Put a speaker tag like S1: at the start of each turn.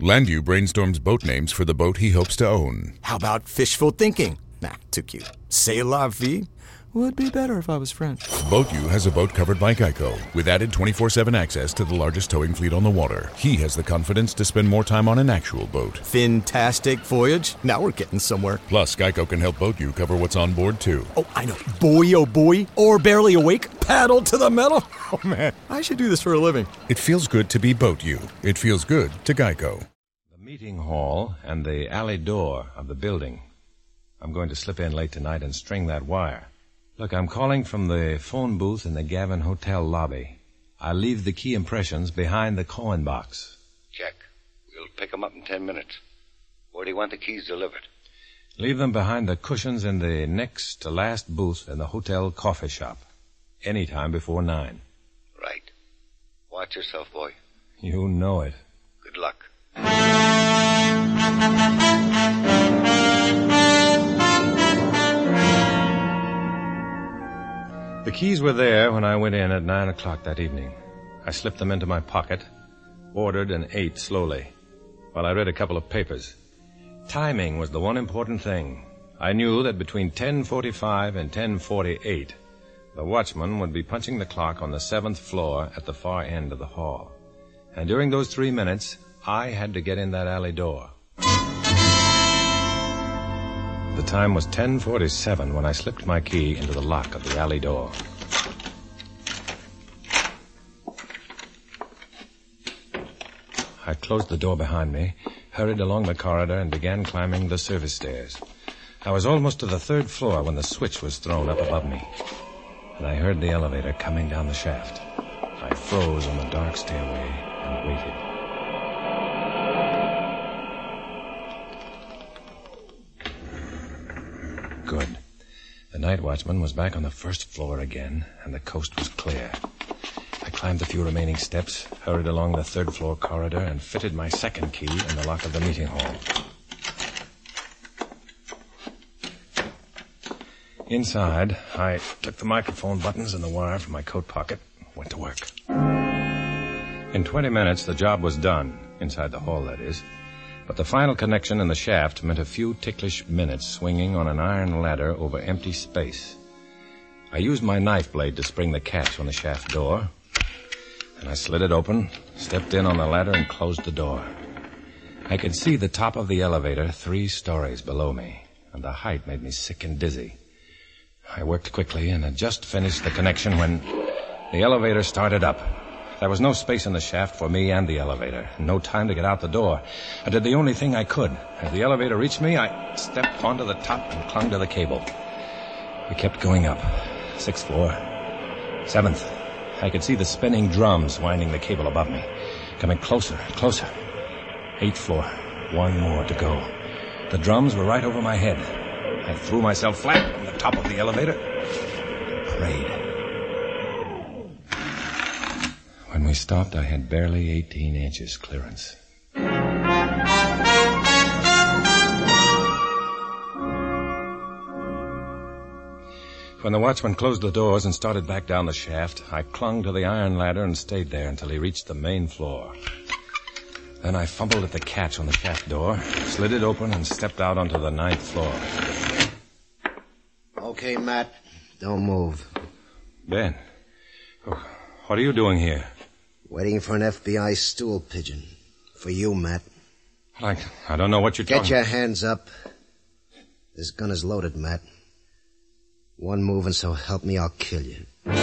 S1: Landview brainstorms boat names for the boat he hopes to own.
S2: How about fishful thinking? Nah, too cute. C'est la vie? Would be better if I was French.
S1: BoatU has a boat covered by Geico, with added 24/7 access to the largest towing fleet on the water. He has the confidence to spend more time on an actual boat.
S2: Fantastic voyage. Now we're getting somewhere.
S1: Plus, Geico can help BoatU cover what's on board, too.
S2: Oh, I know. Boy, oh boy. Or barely awake. Paddle to the metal. Oh, man. I should do this for a living.
S1: It feels good to be BoatU. It feels good to Geico.
S3: The meeting hall and the alley door of the building. I'm going to slip in late tonight and string that wire. Look, I'm calling from the phone booth in the Gavin Hotel lobby. I'll leave the key impressions behind the coin box.
S4: Check. We'll pick 'em up in 10 minutes. Where do you want the keys delivered?
S3: Leave them behind the cushions in the next to last booth in the hotel coffee shop. Any time before 9.
S4: Right. Watch yourself, boy.
S3: You know it.
S4: Good luck.
S3: The keys were there when I went in at 9 o'clock that evening. I slipped them into my pocket, ordered and ate slowly, while I read a couple of papers. Timing was the one important thing. I knew that between 10:45 and 10:48, the watchman would be punching the clock on the 7th floor at the far end of the hall. And during those 3 minutes, I had to get in that alley door. The time was 10:47 when I slipped my key into the lock of the alley door. I closed the door behind me, hurried along the corridor, and began climbing the service stairs. I was almost to the 3rd floor when the switch was thrown up above me, and I heard the elevator coming down the shaft. I froze on the dark stairway and waited. Good. The night watchman was back on the 1st floor again, and the coast was clear. I climbed the few remaining steps, hurried along the 3rd floor corridor, and fitted my 2nd key in the lock of the meeting hall. Inside, I took the microphone buttons and the wire from my coat pocket, went to work. In 20 minutes, the job was done, inside the hall, that is. But the final connection in the shaft meant a few ticklish minutes swinging on an iron ladder over empty space. I used my knife blade to spring the catch on the shaft door, and I slid it open, stepped in on the ladder, and closed the door. I could see the top of the elevator 3 stories below me, and the height made me sick and dizzy. I worked quickly and had just finished the connection when the elevator started up. There was no space in the shaft for me and the elevator, and no time to get out the door. I did the only thing I could. As the elevator reached me, I stepped onto the top and clung to the cable. We kept going up. 6th floor. 7th. I could see the spinning drums winding the cable above me, coming closer and closer. 8th floor. 1 more to go. The drums were right over my head. I threw myself flat on the top of the elevator and prayed. When we stopped, I had barely 18 inches clearance. When the watchman closed the doors and started back down the shaft, I clung to the iron ladder and stayed there until he reached the main floor. Then I fumbled at the catch on the shaft door, slid it open, and stepped out onto the 9th floor.
S5: Okay, Matt. Don't move.
S3: Ben, what are you doing here?
S5: Waiting for an FBI stool pigeon. For you, Matt.
S3: I don't know what you're talking...
S5: Get your hands up. This gun is loaded, Matt. One move and so help me, I'll kill you.